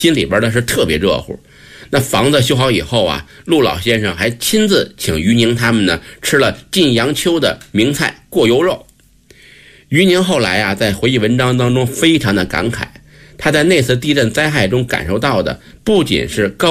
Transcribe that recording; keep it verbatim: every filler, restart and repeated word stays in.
心里边呢是特别热乎。那房子修好以后啊，陆老先生还亲自请于宁他们呢吃了晋阳秋的名菜过油肉。于宁后来啊，在回忆文章当中非常的感慨，他在那次地震灾害中感受到的不仅是高